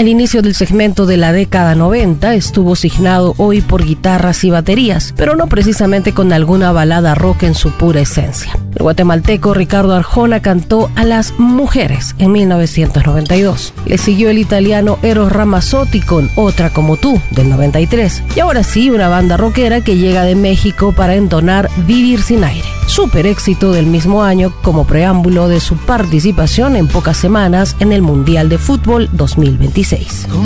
El inicio del segmento de la década 90 estuvo signado hoy por guitarras y baterías, pero no precisamente con alguna balada rock en su pura esencia. El guatemalteco Ricardo Arjona cantó A las mujeres en 1992. Le siguió el italiano Eros Ramazzotti con Otra como tú, del 93. Y ahora sí, una banda rockera que llega de México para entonar Vivir sin aire. Súper éxito del mismo año como preámbulo de su participación en pocas semanas en el Mundial de Fútbol 2026.